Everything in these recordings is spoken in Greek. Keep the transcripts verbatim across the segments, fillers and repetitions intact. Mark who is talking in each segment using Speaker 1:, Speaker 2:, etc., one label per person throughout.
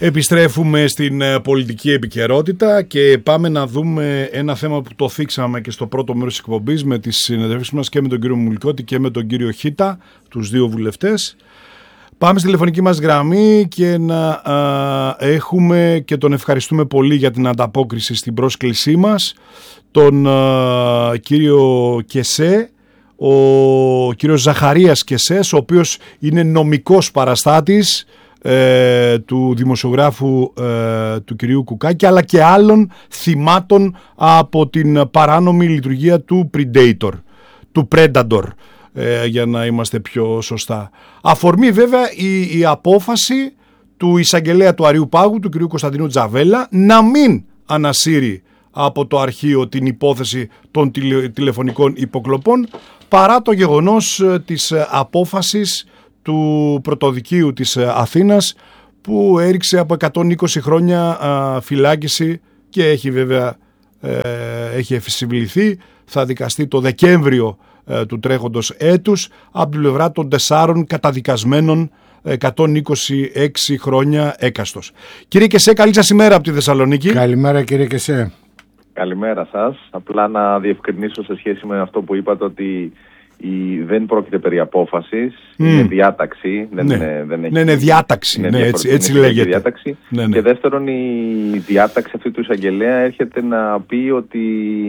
Speaker 1: Επιστρέφουμε στην πολιτική επικαιρότητα και πάμε να δούμε ένα θέμα που το θίξαμε και στο πρώτο μέρος της εκπομπής με τις συνεδεύσεις μας και με τον κύριο Μουλικώτη και με τον κύριο Χίτα, τους δύο βουλευτές. Πάμε στη τηλεφωνική μας γραμμή και να α, έχουμε και τον ευχαριστούμε πολύ για την ανταπόκριση στην πρόσκλησή μας τον α, κύριο Κεσέ, ο κύριος Ζαχαρίας Κεσές, ο οποίος είναι νομικός παραστάτης ε, του δημοσιογράφου ε, του κυρίου Κουκάκη, αλλά και άλλων θυμάτων από την παράνομη λειτουργία του Predator, του Predator, ε, για να είμαστε πιο σωστά. Αφορμή βέβαια η, η απόφαση του εισαγγελέα του Αριού Πάγου, του κυρίου Κωνσταντίνου Τζαβέλα, να μην ανασύρει από το αρχείο την υπόθεση των τηλε, τηλεφωνικών υποκλοπών, παρά το γεγονός της απόφασης του πρωτοδικείου της Αθήνας, που έριξε από εκατόν είκοσι χρόνια α, φυλάκιση και έχει βέβαια ε, έχει εφησυβληθεί. Θα δικαστεί το Δεκέμβριο ε, του τρέχοντος έτους από την πλευρά των τεσσάρων καταδικασμένων, εκατόν είκοσι έξι χρόνια έκαστος. Κύριε Κεσέ, καλή σας ημέρα από τη Θεσσαλονίκη.
Speaker 2: Καλημέρα κύριε Κεσέ.
Speaker 3: Καλημέρα σας. Απλά να διευκρινίσω σε σχέση με αυτό που είπατε, ότι η, δεν πρόκειται περί απόφασης, mm. είναι διάταξη. Δεν
Speaker 1: ναι.
Speaker 3: είναι, δεν έχει,
Speaker 1: ναι, είναι διάταξη.
Speaker 3: Είναι
Speaker 1: ναι, έτσι, έτσι λέγεται.
Speaker 3: Διάταξη.
Speaker 1: Ναι, ναι.
Speaker 3: Και δεύτερον, η διάταξη αυτή του εισαγγελέα έρχεται να πει ότι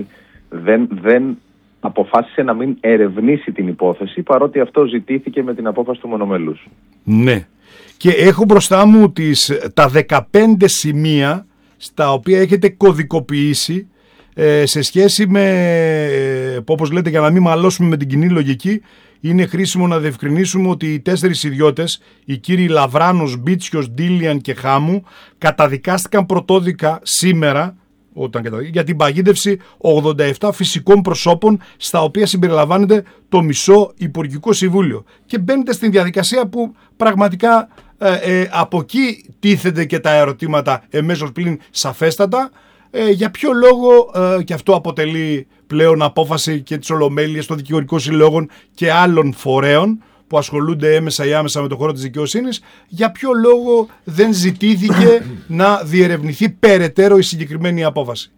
Speaker 3: δεν, δεν αποφάσισε να μην ερευνήσει την υπόθεση, παρότι αυτό ζητήθηκε με την απόφαση του μονομελούς.
Speaker 1: Ναι. Και έχω μπροστά μου τις, τα δεκαπέντε σημεία στα οποία έχετε κωδικοποιήσει ε, σε σχέση με, ε, όπως λέτε, για να μην μαλώσουμε με την κοινή λογική, είναι χρήσιμο να διευκρινίσουμε ότι οι τέσσερις ιδιώτες, οι κύριοι Λαβράνος, Μπίτσιος, Ντίλιαν και Χάμου, καταδικάστηκαν πρωτόδικα σήμερα όταν καταδικάστηκαν, για την παγίδευση ογδόντα επτά φυσικών προσώπων, στα οποία συμπεριλαμβάνεται το μισό Υπουργικό Συμβούλιο. Και μπαίνετε στην διαδικασία που πραγματικά ε, ε, από εκεί τίθενται και τα ερωτήματα εμέσως πλην σαφέστατα. Ε, για ποιο λόγο, ε, και αυτό αποτελεί πλέον απόφαση και της Ολομέλειας των Δικηγορικών Συλλόγων και άλλων φορέων που ασχολούνται έμεσα ή άμεσα με τον χώρο της δικαιοσύνης, για ποιο λόγο δεν ζητήθηκε να διερευνηθεί περαιτέρω η συγκεκριμένη απόφαση?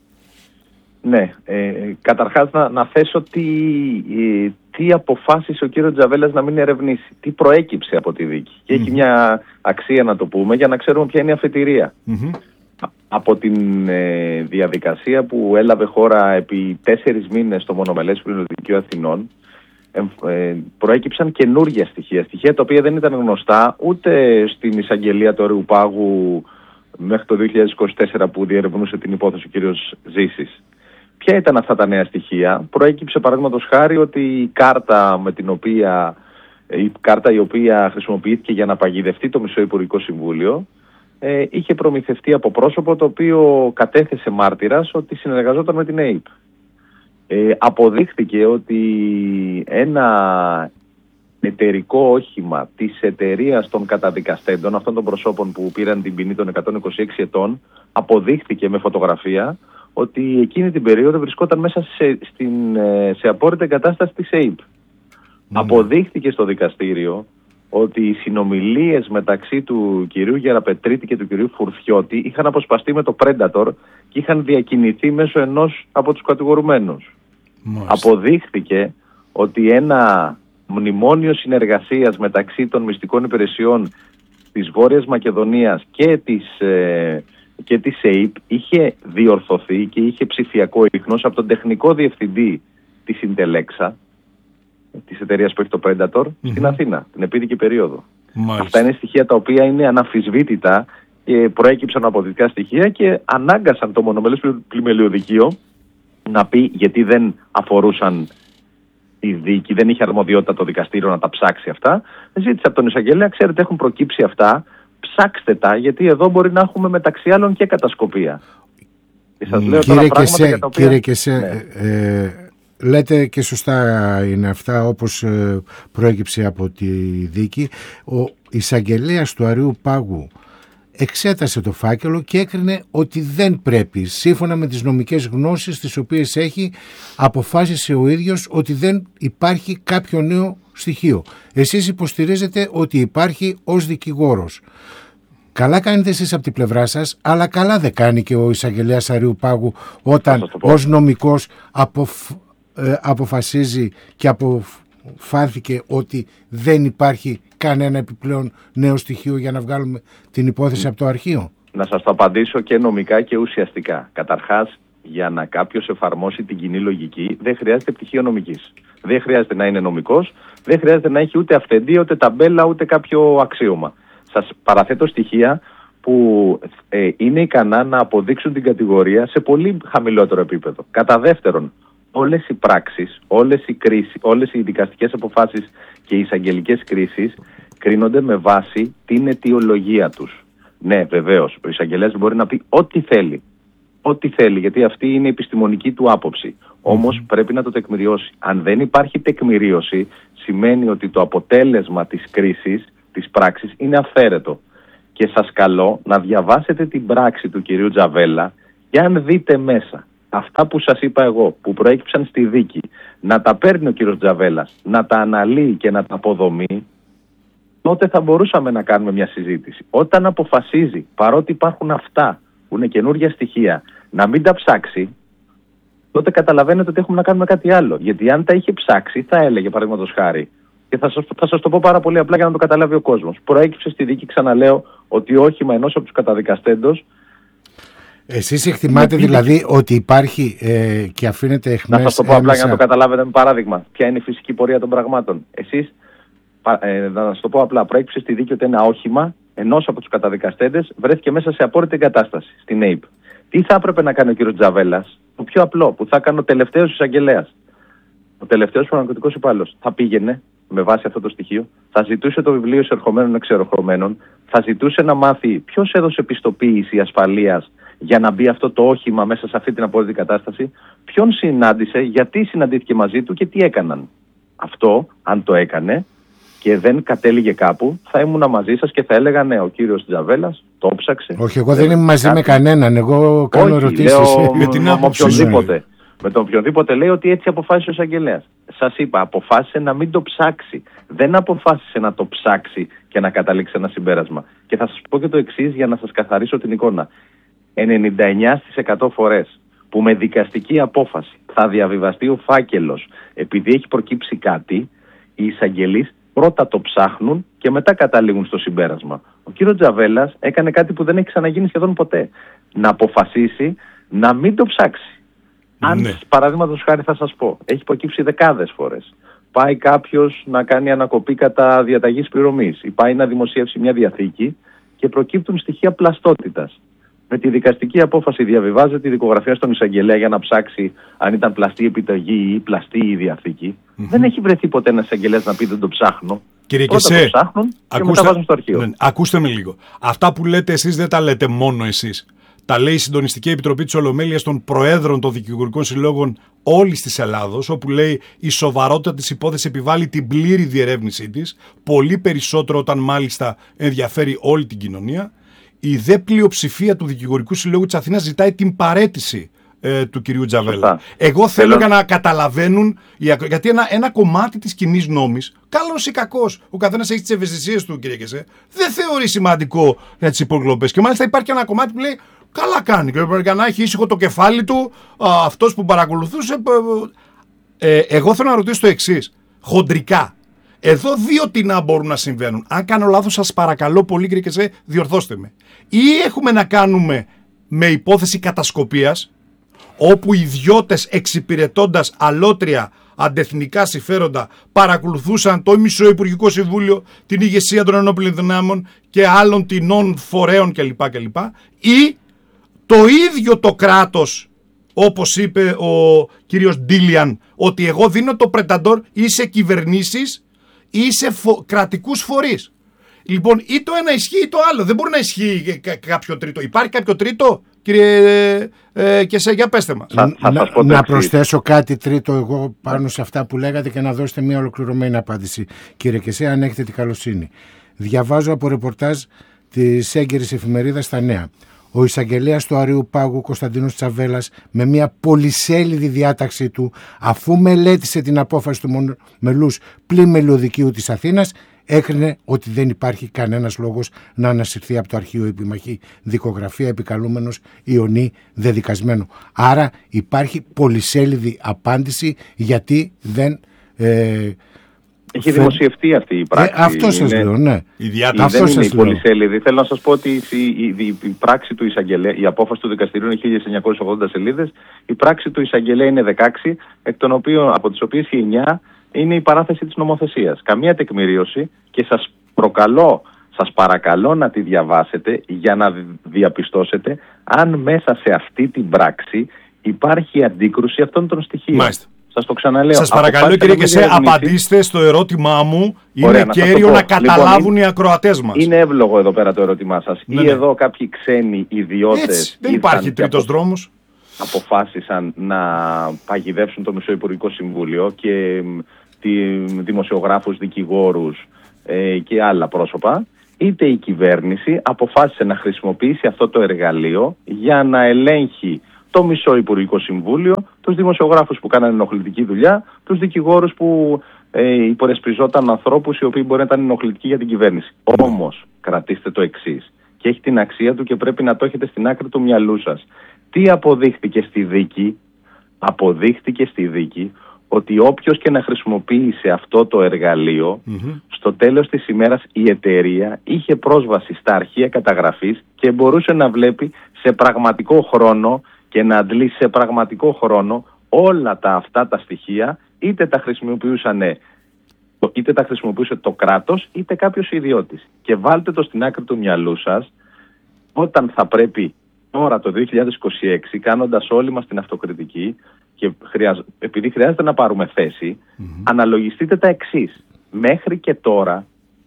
Speaker 3: Ναι, ε, καταρχάς να, να θέσω τι, ε, τι αποφάσισε ο κύριος Τζαβέλας να μην ερευνήσει, τι προέκυψε από τη δίκη. Και mm-hmm. έχει μια αξία να το πούμε για να ξέρουμε ποια είναι η αφετηρία. Mm-hmm. Από την ε, διαδικασία που έλαβε χώρα επί τέσσερις μήνες στο μονομελές Πληνοδικείο Αθηνών, ε, ε, προέκυψαν καινούργια στοιχεία, στοιχεία τα οποία δεν ήταν γνωστά ούτε στην εισαγγελία του Αριού Πάγου μέχρι το δύο χιλιάδες είκοσι τέσσερα που διερευνούσε την υπόθεση ο κ. Ζήσης. Ποια ήταν αυτά τα νέα στοιχεία? Προέκυψε παραδείγματος χάρη ότι η κάρτα, με την οποία, η κάρτα η οποία χρησιμοποιήθηκε για να παγιδευτεί το μισό Υπουργικό Συμβούλιο, ε, είχε προμηθευτεί από πρόσωπο το οποίο κατέθεσε μάρτυρας ότι συνεργαζόταν με την ΕΕΠ. Ε, αποδείχθηκε ότι ένα εταιρικό όχημα της εταιρείας των καταδικαστέντων, αυτών των προσώπων που πήραν την ποινή των εκατόν είκοσι έξι ετών, αποδείχθηκε με φωτογραφία ότι εκείνη την περίοδο βρισκόταν μέσα σε, στην, σε απόρριτη εγκατάσταση της ΕΕΠ. Mm. Αποδείχθηκε στο δικαστήριο ότι οι συνομιλίες μεταξύ του κυρίου Γεραπετρίτη και του κυρίου Φουρφιώτη είχαν αποσπαστεί με το Predator και είχαν διακινηθεί μέσω ενός από τους κατηγορουμένους. Mm. Αποδείχθηκε ότι ένα μνημόνιο συνεργασίας μεταξύ των μυστικών υπηρεσιών της Βόρειας Μακεδονίας και της, ε, και της ΕΕΠ είχε διορθωθεί και είχε ψηφιακό ίχνος από τον τεχνικό διευθυντή της Συντελέξα, της εταιρείας που έχει το Predator, mm-hmm. στην Αθήνα, την επίδικη περίοδο. Μάλιστα. Αυτά είναι στοιχεία τα οποία είναι αναμφισβήτητα και προέκυψαν από δυτικά στοιχεία και ανάγκασαν το μονομελές πλημελιωδικείο να πει, γιατί δεν αφορούσαν η δίκη, δεν είχε αρμοδιότητα το δικαστήριο να τα ψάξει αυτά. Ζήτησε από τον εισαγγελέα, ξέρετε, έχουν προκύψει αυτά, ψάξτε τα, γιατί εδώ μπορεί να έχουμε μεταξύ άλλων και κατασκοπία. Και σας λέω
Speaker 2: κύριε
Speaker 3: τώρα
Speaker 2: Κεσέ,
Speaker 3: πράγματα για τα οποία...
Speaker 2: Κύριε Κεσέ,
Speaker 3: ναι.
Speaker 2: ε, λέτε και σωστά είναι αυτά, όπως ε, προέκυψε από τη δίκη. Ο εισαγγελέας του Αριού Πάγου εξέτασε το φάκελο και έκρινε ότι δεν πρέπει, σύμφωνα με τις νομικές γνώσεις τις οποίες έχει, αποφάσισε ο ίδιος ότι δεν υπάρχει κάποιο νέο στοιχείο. Εσείς υποστηρίζετε ότι υπάρχει ως δικηγόρος. Καλά κάνετε εσείς από την πλευρά σας, αλλά καλά δεν κάνει και ο εισαγγελέας Αριού Πάγου όταν ως νομικός αποφ, ε, αποφασίζει και αποφάθηκε ότι δεν υπάρχει κανένα επιπλέον νέο στοιχείο για να βγάλουμε την υπόθεση από το αρχείο.
Speaker 3: Να σας το απαντήσω και νομικά και ουσιαστικά. Καταρχάς, για να κάποιος εφαρμόσει την κοινή λογική δεν χρειάζεται πτυχίο νομικής. Δεν χρειάζεται να είναι νομικός, δεν χρειάζεται να έχει ούτε αυθεντία, ούτε ταμπέλα, ούτε κάποιο αξίωμα. Σας παραθέτω στοιχεία που ε, είναι ικανά να αποδείξουν την κατηγορία σε πολύ χαμηλότερο επίπεδο. Κατά δεύτερον, όλες οι πράξεις, όλες οι, κρίσεις, όλες οι δικαστικές αποφάσεις και οι εισαγγελικές κρίσεις κρίνονται με βάση την αιτιολογία τους. Ναι, βεβαίως, ο εισαγγελέας μπορεί να πει ό,τι θέλει. Ό,τι θέλει, γιατί αυτή είναι η επιστημονική του άποψη. Όμως mm-hmm. πρέπει να το τεκμηριώσει. Αν δεν υπάρχει τεκμηρίωση, σημαίνει ότι το αποτέλεσμα της κρίσης, της πράξης, είναι αυθαίρετο. Και σας καλώ να διαβάσετε την πράξη του κυρίου Τζαβέλα και αν δείτε μέσα αυτά που σας είπα εγώ, που προέκυψαν στη δίκη, να τα παίρνει ο κύριος Τζαβέλας, να τα αναλύει και να τα αποδομεί, τότε θα μπορούσαμε να κάνουμε μια συζήτηση. Όταν αποφασίζει, παρότι υπάρχουν αυτά που είναι καινούργια στοιχεία, να μην τα ψάξει, τότε καταλαβαίνετε ότι έχουμε να κάνουμε κάτι άλλο. Γιατί αν τα είχε ψάξει, θα έλεγε, παραδείγματος χάρη, και θα σας, θα σας το πω πάρα πολύ απλά για να το καταλάβει ο κόσμος. Προέκυψε στη δίκη, ξαναλέω, ότι όχημα ενός από τους καταδικαστέντος.
Speaker 2: Εσείς εκτιμάτε δηλαδή ότι υπάρχει ε, και αφήνεται εχμές.
Speaker 3: Να σας το πω απλά για να το καταλάβετε με παράδειγμα. Ποια είναι η φυσική πορεία των πραγμάτων. Εσείς, ε, να σας το πω απλά, προέκυψε στη δίκη ότι ένα όχημα ενός από τους καταδικαστέντες βρέθηκε μέσα σε απόρριτη εγκατάσταση στην ΕΙΠ. Τι θα έπρεπε να κάνει ο κύριος Τζαβέλας? Το πιο απλό, που θα έκανε ο τελευταίος εισαγγελέας. Ο τελευταίος παραναρκωτικός υπάλληλος θα πήγαινε με βάση αυτό το στοιχείο, θα ζητούσε το βιβλίο εισερχομένων εξερχομένων, θα ζητούσε να μάθει ποιος έδωσε πιστοποίηση ασφαλείας για να μπει αυτό το όχημα μέσα σε αυτή την απόρριτη κατάσταση, ποιον συνάντησε, γιατί συναντήθηκε μαζί του και τι έκαναν. Αυτό, αν το έκανε και δεν κατέληγε κάπου, θα ήμουνα μαζί σας και θα έλεγα ναι, ο κύριος Τζαβέλας το ψάξε.
Speaker 2: Όχι, εγώ δεν είμαι μαζί κάτι... με κανέναν, εγώ κάνω ερωτήσεις.
Speaker 3: Λέω, με την άποψη οποιονδήποτε. Με τον οποιονδήποτε λέει ότι έτσι αποφάσισε ο εισαγγελέας. Σας είπα, αποφάσισε να μην το ψάξει. Δεν αποφάσισε να το ψάξει και να καταλήξει ένα συμπέρασμα. Και θα σας πω και το εξής για να σας καθαρίσω την εικόνα. ενενήντα εννιά τοις εκατό φορές που με δικαστική απόφαση θα διαβιβαστεί ο φάκελος επειδή έχει προκύψει κάτι, οι εισαγγελείς πρώτα το ψάχνουν και μετά καταλήγουν στο συμπέρασμα. Ο κύριος Τζαβέλας έκανε κάτι που δεν έχει ξαναγίνει σχεδόν ποτέ. Να αποφασίσει να μην το ψάξει. Αν, ναι. παραδείγματος χάρη θα σας πω, έχει προκύψει δεκάδες φορές. Πάει κάποιος να κάνει ανακοπή κατά διαταγής πληρωμής ή πάει να δημοσιεύσει μια διαθήκη και προκύπτουν στοιχεία πλαστότητας. Με τη δικαστική απόφαση διαβιβάζεται η δικογραφία στον εισαγγελέα για να ψάξει αν ήταν πλαστή επιταγή ή πλαστή η διαθήκη. Mm-hmm. Δεν έχει βρεθεί ποτέ ένας εισαγγελέας να πει δεν το ψάχνω.
Speaker 1: Κύριε
Speaker 3: Πρώτα
Speaker 1: Κεσέ,
Speaker 3: το ψάχνουν και ακούστε, μετά βάζουν στο αρχείο.
Speaker 1: Ναι, ακούστε με λίγο. Αυτά που λέτε εσείς δεν τα λέτε μόνο εσείς. Τα λέει η Συντονιστική Επιτροπή της Ολομέλειας των Προέδρων των Δικηγορικών Συλλόγων όλης της Ελλάδος, όπου λέει η σοβαρότητα της υπόθεσης επιβάλλει την πλήρη διερεύνησή της, πολύ περισσότερο όταν μάλιστα ενδιαφέρει όλη την κοινωνία. Η δε πλειοψηφία του Δικηγορικού Συλλόγου της Αθήνας ζητάει την παραίτηση ε, του κυρίου Τζαβέλα. Σωστά. Εγώ θέλω Θέλω... να καταλαβαίνουν, γιατί ένα, ένα κομμάτι της κοινής νόμης, καλός ή κακός, ο καθένας έχει τις ευαισθησίες του, κύριε Κεσέ, δεν θεωρεί σημαντικό για τις υποκλοπές. Και μάλιστα υπάρχει ένα κομμάτι που λέει καλά κάνει, και για να έχει ήσυχο το κεφάλι του α, αυτός που παρακολουθούσε. Ε, εγώ θέλω να ρωτήσω το εξής, χοντρικά. Εδώ δύο τινά μπορούν να συμβαίνουν. Αν κάνω λάθος, σας παρακαλώ πολύ, κύριε Κεσέ, διορθώστε με. Ή έχουμε να κάνουμε με υπόθεση κατασκοπίας, όπου οι ιδιώτες εξυπηρετώντας αλότρια αντεθνικά συμφέροντα παρακολουθούσαν το μισό Υπουργικό Συμβούλιο, την ηγεσία των ενόπλων δυνάμεων και άλλων τινών φορέων κλπ. κλπ. Ή το ίδιο το κράτος, όπως είπε ο κύριος Ντίλιαν, ότι εγώ δίνω το πρεταντόρ ή σε κυβερνήσεις ή σε φο- κρατικούς φορείς. Λοιπόν, ή το ένα ισχύει ή το άλλο. Δεν μπορεί να ισχύει κα- κάποιο τρίτο. Υπάρχει κάποιο τρίτο, κύριε ε, Κεσέ, για πέστε μας.
Speaker 2: Θα, θα να, να προσθέσω κάτι τρίτο εγώ πάνω σε αυτά που λέγατε και να δώσετε μια ολοκληρωμένη απάντηση, κύριε Κεσέ, αν έχετε την καλοσύνη. Διαβάζω από ρεπορτάζ της έγκαιρης εφημερίδας Τα Νέα. Ο εισαγγελέας του Αριού Πάγου, Κωνσταντίνος Τζαβέλας, με μια πολυσέλιδη διάταξή του, αφού μελέτησε την απόφαση του μελούς πλην μελιωδικείου της Αθήνας, έκρινε ότι δεν υπάρχει κανένας λόγος να ανασυρθεί από το αρχείο επιμαχή δικογραφία επικαλούμενος Ιωνί δεδικασμένο. Άρα υπάρχει πολυσέλιδη απάντηση γιατί δεν... Ε,
Speaker 3: Έχει δημοσιευτεί αυτή η πράξη.
Speaker 2: Ε, αυτό σας λέω, ναι.
Speaker 3: Η διάταξη δεν είναι η πολυσέλιδη. Θέλω να σας πω ότι η, η, η, η πράξη του εισαγγελέα, η απόφαση του δικαστηρίου είναι χίλια εννιακόσιες ογδόντα σελίδες, η πράξη του εισαγγελέα είναι δεκαέξι, εκ των οποίων, από τις οποίες οι εννιά είναι η παράθεση της νομοθεσίας. Καμία τεκμηρίωση και σας προκαλώ, σας παρακαλώ να τη διαβάσετε για να διαπιστώσετε αν μέσα σε αυτή την πράξη υπάρχει αντίκρουση αυτών των στοιχείων.
Speaker 1: Μάλιστα.
Speaker 3: Σας το ξαναλέω.
Speaker 1: Σας παρακαλώ κύριε Κεσέ, απαντήστε στο ερώτημά μου. Είναι
Speaker 3: Ωραία,
Speaker 1: κέριο να, να καταλάβουν λοιπόν, οι ακροατές μας.
Speaker 3: Είναι εύλογο εδώ πέρα το ερώτημά σας. Ναι, ή ναι. εδώ κάποιοι ξένοι ιδιώτες...
Speaker 1: Έτσι, δεν υπάρχει τρίτος απο... δρόμος.
Speaker 3: ...αποφάσισαν να παγιδεύσουν το Μισοϋπουργικό Συμβούλιο και τη, δημοσιογράφους, δικηγόρους ε, και άλλα πρόσωπα. Είτε η κυβέρνηση αποφάσισε να χρησιμοποιήσει αυτό το εργαλείο για να ελέγχει το μισό Υπουργικό Συμβούλιο, τους δημοσιογράφους που κάνανε ενοχλητική δουλειά, τους δικηγόρους που ε, υπερασπιζόταν ανθρώπους οι οποίοι μπορεί να ήταν ενοχλητικοί για την κυβέρνηση. Όμως, κρατήστε το εξής, και έχει την αξία του και πρέπει να το έχετε στην άκρη του μυαλού σας. Τι αποδείχτηκε στη δίκη? Αποδείχτηκε στη δίκη ότι όποιος και να χρησιμοποίησε αυτό το εργαλείο, mm-hmm. στο τέλος της ημέρας η εταιρεία είχε πρόσβαση στα αρχεία καταγραφής και μπορούσε να βλέπει σε πραγματικό χρόνο και να αντλεί σε πραγματικό χρόνο όλα τα αυτά τα στοιχεία, είτε τα χρησιμοποιούσαν, είτε τα χρησιμοποιούσε το κράτος, είτε κάποιος ιδιώτης. Και βάλτε το στην άκρη του μυαλού σας, όταν θα πρέπει τώρα το δύο χιλιάδες είκοσι έξι, κάνοντας όλοι μας την αυτοκριτική, και χρειάζ... επειδή χρειάζεται να πάρουμε θέση, mm-hmm. αναλογιστείτε τα εξής. Μέχρι και τώρα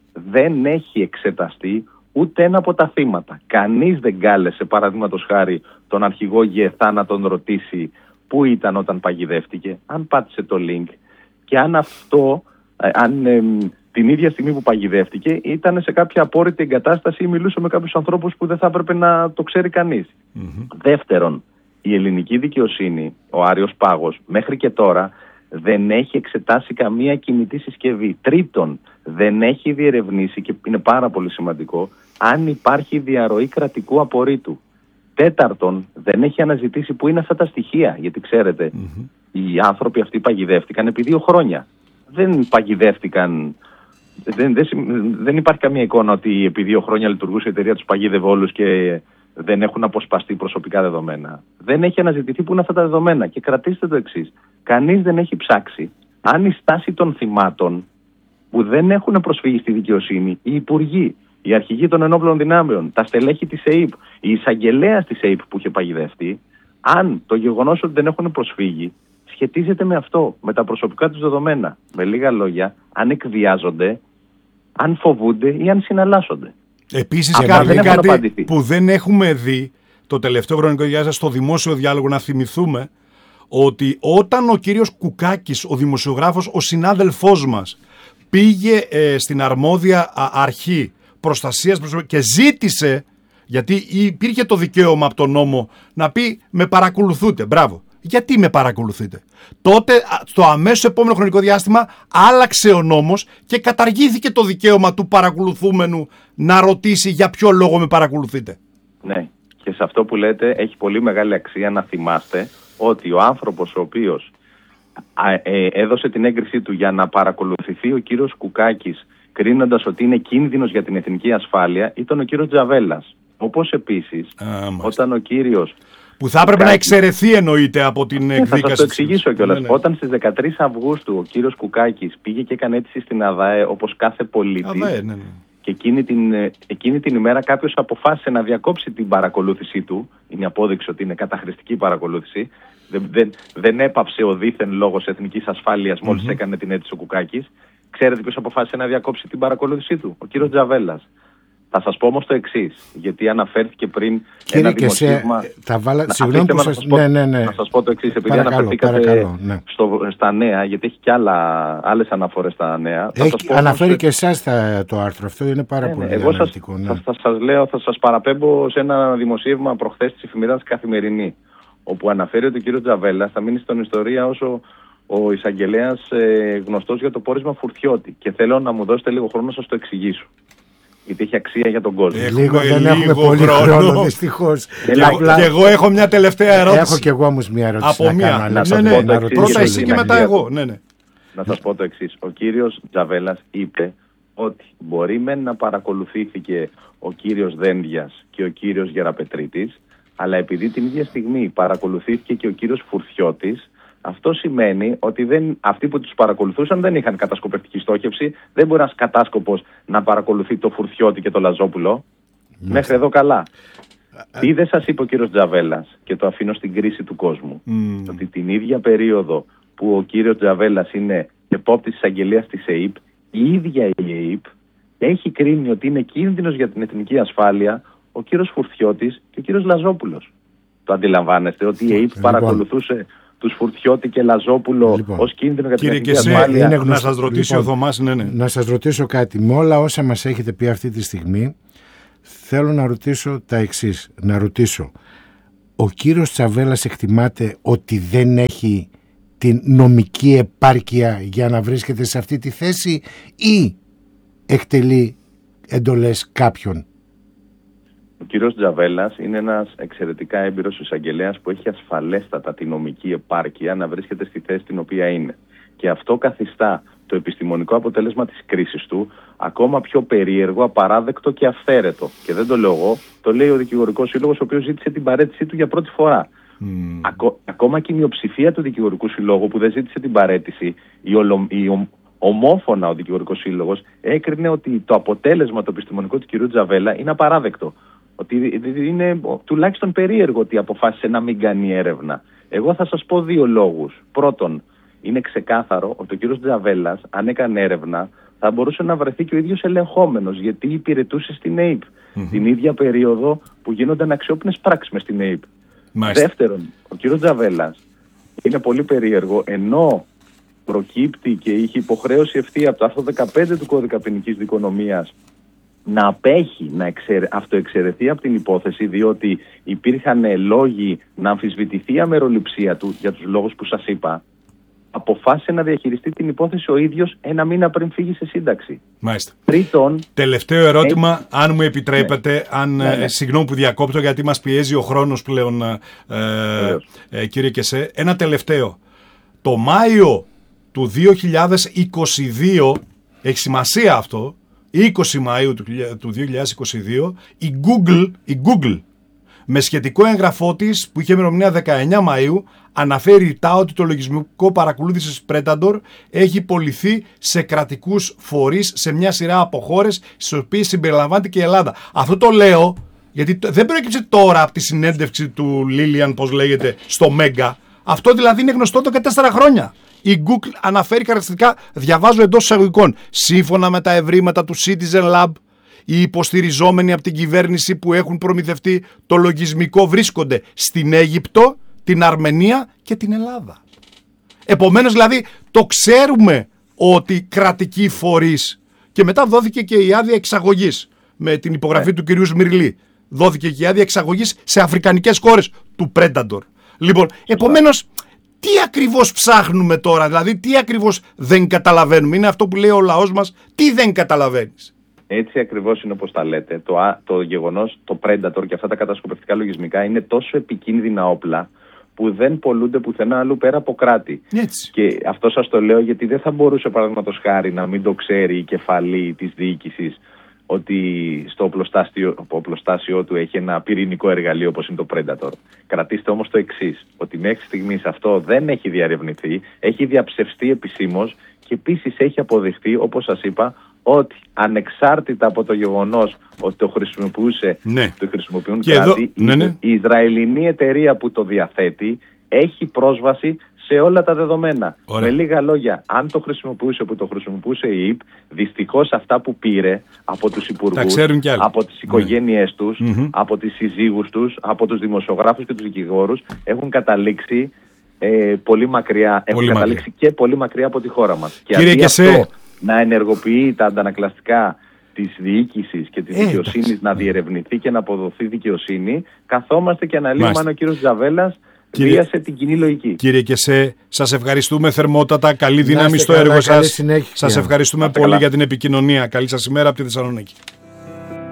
Speaker 3: δεν έχει εξεταστεί ούτε ένα από τα θύματα. Κανείς δεν κάλεσε, παραδείγματος χάρη, τον αρχηγό ΓΕΘΑ να τον ρωτήσει πού ήταν όταν παγιδεύτηκε, αν πάτησε το link και αν αυτό, αν ε, την ίδια στιγμή που παγιδεύτηκε ήταν σε κάποια απόρριτη εγκατάσταση ή μιλούσε με κάποιους ανθρώπους που δεν θα έπρεπε να το ξέρει κανείς. Mm-hmm. Δεύτερον, η ελληνική δικαιοσύνη, ο Άριος Πάγος, μέχρι και τώρα δεν έχει εξετάσει καμία κινητή συσκευή. Τρίτον, δεν έχει διερευνήσει, και είναι πάρα πολύ σημαντικό, αν υπάρχει διαρροή κρατικού απορρίτου. Τέταρτον, δεν έχει αναζητήσει πού είναι αυτά τα στοιχεία. Γιατί ξέρετε, mm-hmm. οι άνθρωποι αυτοί παγιδεύτηκαν επί δύο χρόνια. Δεν παγιδεύτηκαν... Δεν, δεν, δεν υπάρχει καμία εικόνα ότι επί δύο χρόνια λειτουργούσε η εταιρεία, τους παγίδευε όλους και δεν έχουν αποσπαστεί προσωπικά δεδομένα. Δεν έχει αναζητηθεί πού είναι αυτά τα δεδομένα. Και κρατήστε το εξής. Κανείς δεν έχει ψάξει αν η στάση των θυμάτων που δεν έχουν προσφύγει στη δικαιοσύνη, οι υπουργοί, οι αρχηγοί των ενόπλων δυνάμεων, τα στελέχη της ΕΕΠ, η εισαγγελέας της ΕΕΠ που είχε παγιδευτεί, αν το γεγονός ότι δεν έχουν προσφύγει σχετίζεται με αυτό, με τα προσωπικά τους δεδομένα. Με λίγα λόγια, αν εκβιάζονται, αν φοβούνται ή αν συναλλάσσονται.
Speaker 1: Επίσης, υπάρχει κάτι απαντηθεί. Που δεν έχουμε δει το τελευταίο χρονικό διάστημα στο δημόσιο διάλογο, να θυμηθούμε ότι όταν ο κύριος Κουκάκης, ο δημοσιογράφος, ο συνάδελφός μας, πήγε ε, στην αρμόδια α, αρχή προστασίας και ζήτησε, γιατί υπήρχε το δικαίωμα από τον νόμο να πει με παρακολουθούνται, μπράβο. Γιατί με παρακολουθείτε? Τότε, στο αμέσως επόμενο χρονικό διάστημα, άλλαξε ο νόμος και καταργήθηκε το δικαίωμα του παρακολουθούμενου να ρωτήσει για ποιο λόγο με παρακολουθείτε.
Speaker 3: Ναι, και σε αυτό που λέτε έχει πολύ μεγάλη αξία να θυμάστε ότι ο άνθρωπος ο οποίος α, ε, έδωσε την έγκρισή του για να παρακολουθηθεί ο κύριος Κουκάκης, κρίνοντας ότι είναι κίνδυνος για την εθνική ασφάλεια, ήταν ο κύριος Τζαβέλας. Όπως επίσης, α, όταν ο κύριος...
Speaker 1: Που θα έπρεπε Κουκάκης... να εξαιρεθεί, εννοείται, από την εκδίκαση.
Speaker 3: Θα σας το εξηγήσω κιόλας. Ναι, ναι. Όταν στις δεκατρείς Αυγούστου ο κύριος Κουκάκης πήγε και έκανε αίτηση στην ΑΔΑΕ, όπως κάθε πολίτης, ΑΔΑΕ, ναι, ναι. και εκείνη την, εκείνη την ημέρα κάποιος αποφάσισε να διακόψει την παρακολούθησή του, είναι απόδειξη ότι είναι καταχρηστική παρακολούθηση, δεν, δεν, δεν έπαψε ο δίθεν λόγος εθνικής ασφάλειας μόλις mm-hmm. έκανε την αίτηση ο Κουκάκης. Ξέρετε ποιος αποφάσισε να διακόψει την παρακολούθησή του? Ο κύριος Τζαβέλας. Θα σας πω όμως το εξής, γιατί αναφέρθηκε πριν
Speaker 2: Κύριε
Speaker 3: ένα δημοσίευμα...
Speaker 2: Σε, θα βάλα... Συγγνώμη που σας... Ναι, ναι, ναι.
Speaker 3: Να σας πω το εξής, επειδή παρακαλώ, αναφερθήκατε παρακαλώ, ναι. στο, στα νέα, γιατί έχει και άλλα, άλλες αναφορές στα νέα.
Speaker 2: Έχει,
Speaker 3: θα σας πω
Speaker 2: αναφέρει
Speaker 3: όμως...
Speaker 2: και εσάς τα, το άρθρο αυτό, είναι πάρα ναι, πολύ
Speaker 3: ναι, εγώ αναλυτικό. Εγώ σας, ναι. θα, θα σας λέω, θα σας παραπέμπω σε ένα δημοσίευμα προχθές της εφημερίδας Καθημερινή, όπου αναφέρει ότι ο κύριος Τζαβέλας θα μείνει στον ιστορία όσο ο εισαγγελέας ε, γνωστός για το πόρισμα Φουρτιώτη. Και θέλω να μου δώσετε λίγο χρόνο να σας το εξηγήσω. Γιατί έχει αξία για τον κόσμο.
Speaker 2: Έχουμε λίγο, δεν λίγο έχουμε πολύ χρόνο, χρόνο δυστυχώς.
Speaker 1: Και, και εγώ έχω μια τελευταία ερώτηση.
Speaker 2: Έχω και εγώ όμως μια ερώτηση.
Speaker 1: Από
Speaker 2: να
Speaker 1: μία.
Speaker 2: κάνω,
Speaker 1: ναι, ναι, ναι, ναι. Πρώτα εσύ και μετά εγώ. Ναι, ναι.
Speaker 3: Να σας πω το εξής. Ο κύριος Τζαβέλας είπε ότι μπορεί μεν να παρακολουθήθηκε ο κύριος Δένδιας και ο κύριος Γεραπετρίτης, αλλά επειδή την ίδια στιγμή παρακολουθήθηκε και ο κύριος Φουρτιώτης, αυτό σημαίνει ότι δεν, αυτοί που τους παρακολουθούσαν δεν είχαν κατασκοπευτική στόχευση. Δεν μπορεί ένας κατάσκοπος να παρακολουθεί το Φουρτιώτη και το Λαζόπουλο. Mm. Μέχρι εδώ καλά. Τι δεν σας είπε ο κύριος Τζαβέλας, και το αφήνω στην κρίση του κόσμου, mm. ότι την ίδια περίοδο που ο κύριος Τζαβέλας είναι επόπτης της εισαγγελίας της ΕΕΠ, η ίδια η ΕΕΠ έχει κρίνει ότι είναι κίνδυνος για την εθνική ασφάλεια ο κύριος Φουρτιώτης και ο κύριος Λαζόπουλος. Το αντιλαμβάνεστε ότι η ΕΕΠ λοιπόν παρακολουθούσε τους Φουρτιώτη και Λαζόπουλο λοιπόν ως κίνδυνο για την εθνική ασφάλεια?
Speaker 1: Είναι να σας ρωτήσει λοιπόν, ο Θωμάς, ναι, ναι.
Speaker 2: Να σας ρωτήσω κάτι. Με όλα όσα μας έχετε πει αυτή τη στιγμή, θέλω να ρωτήσω τα εξής. Να ρωτήσω, ο κύριος Τζαβέλας εκτιμάται ότι δεν έχει την νομική επάρκεια για να βρίσκεται σε αυτή τη θέση ή εκτελεί εντολές κάποιον?
Speaker 3: Ο κύριος Τζαβέλας είναι ένας εξαιρετικά έμπειρος εισαγγελέας που έχει ασφαλέστατα τη νομική επάρκεια να βρίσκεται στη θέση την οποία είναι. Και αυτό καθιστά το επιστημονικό αποτέλεσμα της κρίσης του ακόμα πιο περίεργο, απαράδεκτο και αυθαίρετο. Και δεν το λέω εγώ, το λέει ο Δικηγορικός Σύλλογος, ο οποίος ζήτησε την παραίτησή του για πρώτη φορά. Mm. Ακό, ακόμα και η μειοψηφία του Δικηγορικού Συλλόγου που δεν ζήτησε την παραίτηση, η, ολο, η ο, ομόφωνα ο Δικηγορικός Σύλλογος έκρινε ότι το αποτέλεσμα το επιστημονικό του κ. Τζαβέλα είναι απαράδεκτο. Ότι είναι τουλάχιστον περίεργο ότι αποφάσισε να μην κάνει έρευνα. Εγώ θα σας πω δύο λόγους. Πρώτον, είναι ξεκάθαρο ότι ο κύριος Τζαβέλας, αν έκανε έρευνα, θα μπορούσε να βρεθεί και ο ίδιος ελεγχόμενος, γιατί υπηρετούσε στην ΕΕΠ mm-hmm. την ίδια περίοδο που γίνονταν αξιόπινες πράξεις μες στην ΕΕΠ. Μάλιστα. Δεύτερον, ο κύριος Τζαβέλας είναι πολύ περίεργο, ενώ προκύπτει και είχε υποχρέωση ευθεία από το άρθρο δεκαπέντε του Κώδικα Ποινικής Δικονομίας να απέχει, να εξαιρε... αυτοεξαιρεθεί από την υπόθεση, διότι υπήρχαν λόγοι να αμφισβητηθεί η αμεροληψία του για τους λόγους που σας είπα, αποφάσισε να διαχειριστεί την υπόθεση ο ίδιος ένα μήνα πριν φύγει σε σύνταξη.
Speaker 1: Μάλιστα.
Speaker 3: Τρίτον,
Speaker 1: τελευταίο ερώτημα, έχει... αν μου επιτρέπετε, ναι. αν,
Speaker 3: ναι, ναι.
Speaker 1: συγγνώμη που διακόπτω γιατί μας πιέζει ο χρόνος πλέον, ε, ε, κύριε Κεσέ. Ένα τελευταίο. Το Μάιο του δύο χιλιάδες είκοσι δύο, έχει σημασία αυτό, είκοσι Μαΐου του δύο χιλιάδες είκοσι δύο, η Google, η Google με σχετικό έγγραφό της που είχε ημερομηνία δεκαεννιά Μαΐου αναφέρει ρητά ότι το λογισμικό παρακολούθησης Predator έχει πωληθεί σε κρατικούς φορείς σε μια σειρά από χώρες στις οποίες συμπεριλαμβάνεται και η Ελλάδα. Αυτό το λέω γιατί δεν προέκυψε τώρα από τη συνέντευξη του Λίλιαν, πώς λέγεται, στο Μέγκα. Αυτό δηλαδή είναι γνωστό εδώ και τέσσερα χρόνια. Η Google αναφέρει χαρακτηριστικά, διαβάζω εντός εισαγωγικών, σύμφωνα με τα ευρήματα του Citizen Lab, οι υποστηριζόμενοι από την κυβέρνηση που έχουν προμηθευτεί το λογισμικό βρίσκονται στην Αίγυπτο, την Αρμενία και την Ελλάδα. Επομένως δηλαδή το ξέρουμε ότι κρατικοί φορείς, και μετά δόθηκε και η άδεια εξαγωγής με την υπογραφή yeah. του κυρίου Σμυρλή. Δόθηκε και η άδεια εξαγωγής σε αφρικανικές χώρες του Predator. Λοιπόν, επομένως, τι ακριβώς ψάχνουμε τώρα, δηλαδή τι ακριβώς δεν καταλαβαίνουμε? Είναι αυτό που λέει ο λαός μας, τι δεν καταλαβαίνεις?
Speaker 3: Έτσι ακριβώς είναι όπως τα λέτε. Το, το γεγονός, το Predator και αυτά τα κατασκοπευτικά λογισμικά είναι τόσο επικίνδυνα όπλα που δεν πολλούνται πουθενά αλλού πέρα από κράτη.
Speaker 1: Έτσι.
Speaker 3: Και αυτό σας το λέω γιατί δεν θα μπορούσε, παραδείγματος χάρη, να μην το ξέρει η κεφαλή της διοίκησης ότι στο οπλοστάσιο, οπλοστάσιο του έχει ένα πυρηνικό εργαλείο όπως είναι το Predator. Κρατήστε όμως το εξής, ότι μέχρι στιγμής αυτό δεν έχει διαρευνηθεί, έχει διαψευστεί επισήμως και επίσης έχει αποδειχθεί, όπως σας είπα, ότι ανεξάρτητα από το γεγονός ότι το χρησιμοποιούσε,
Speaker 1: ναι.
Speaker 3: το χρησιμοποιούν
Speaker 1: και
Speaker 3: κράτη,
Speaker 1: εδώ, ναι, ναι.
Speaker 3: η Ισραηλινή εταιρεία που το διαθέτει έχει πρόσβαση σε όλα τα δεδομένα.
Speaker 1: Ωραία.
Speaker 3: Με λίγα λόγια, αν το χρησιμοποιούσε που το χρησιμοποιούσε η ΙΠ, δυστυχώς αυτά που πήρε από τους υπουργούς, από τις οικογένειές ναι. τους, mm-hmm. από τις συζύγους τους, από τους δημοσιογράφους και τους δικηγόρους, έχουν καταλήξει ε, πολύ μακριά, πολύ έχουν καταλήξει μακριά. και πολύ μακριά από τη χώρα μας. Και
Speaker 1: Κύριε
Speaker 3: αντί
Speaker 1: Κεσέ,
Speaker 3: αυτό να ενεργοποιεί τα αντανακλαστικά της διοίκησης και της ε, δικαιοσύνης να διερευνηθεί και να αποδοθεί δικαιοσύνη, καθόμαστε και αναλύουμε αν ο κύριος Τζαβέλας Βίασε την κοινή λογική.
Speaker 1: Κύριε Κεσέ, σας ευχαριστούμε θερμότατα. Καλή δύναμη στο έργο σας. Σας ευχαριστούμε πολύ για την επικοινωνία. Καλή σας ημέρα από τη Θεσσαλονίκη.